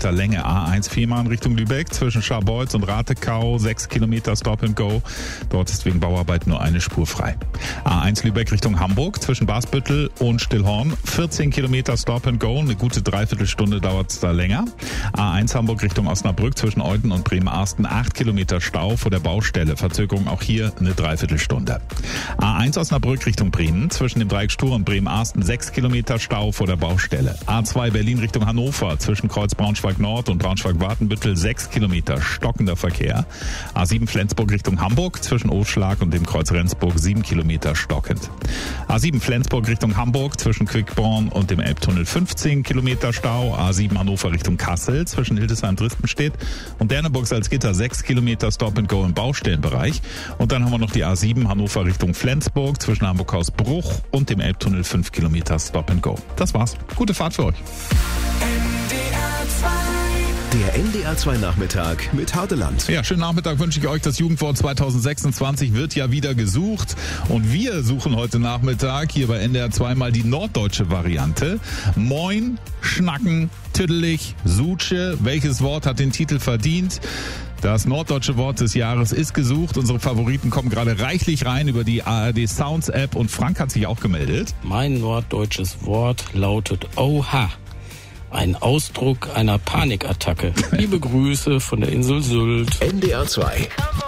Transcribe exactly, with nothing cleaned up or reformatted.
Kilometer Länge. A eins Fehmarn Richtung Lübeck zwischen Scharbeutz und Ratekau, sechs Kilometer Stop and Go. Dort ist wegen Bauarbeit nur eine Spur frei. A eins Lübeck Richtung Hamburg zwischen Basbüttel und Stillhorn, vierzehn Kilometer Stop and Go. Eine gute Dreiviertelstunde dauert es da länger. A eins Hamburg Richtung Osnabrück zwischen Euden und Bremen-Arsten, acht Kilometer Stau vor der Baustelle. Verzögerung auch hier eine Dreiviertelstunde. A eins Osnabrück Richtung Bremen zwischen dem Dreieck Stur und Bremen-Arsten, sechs Kilometer Stau vor der Baustelle. A zwei Berlin Richtung Hannover zwischen Kreuz Braunschweig Nord und Braunschweig-Wartenbüttel, sechs Kilometer stockender Verkehr. A sieben Flensburg Richtung Hamburg zwischen Oschlag und dem Kreuz Rendsburg, sieben Kilometer stockend. A sieben Flensburg Richtung Hamburg zwischen Quickborn und dem Elbtunnel, fünfzehn Kilometer Stau. A sieben Hannover Richtung Kassel zwischen Hildesheim-Drispenstedt und Derneburg-Salzgitter, sechs Kilometer Stop and Go im Baustellenbereich. Und dann haben wir noch die A sieben Hannover Richtung Flensburg zwischen Hamburg-Hausbruch und dem Elbtunnel, fünf Kilometer Stop and Go. Das war's. Gute Fahrt für euch. Der N D R zwei Nachmittag mit Hardeland. Ja, schönen Nachmittag wünsche ich euch. Das Jugendwort zwanzig sechsundzwanzig wird ja wieder gesucht. Und wir suchen heute Nachmittag hier bei N D R zwei mal die norddeutsche Variante. Moin, Schnacken, Tüdelig, Sutsche. Welches Wort hat den Titel verdient? Das norddeutsche Wort des Jahres ist gesucht. Unsere Favoriten kommen gerade reichlich rein über die A R D Sounds App und Frank hat sich auch gemeldet. Mein norddeutsches Wort lautet Oha. Ein Ausdruck einer Panikattacke. Liebe Grüße von der Insel Sylt. N D R zwei.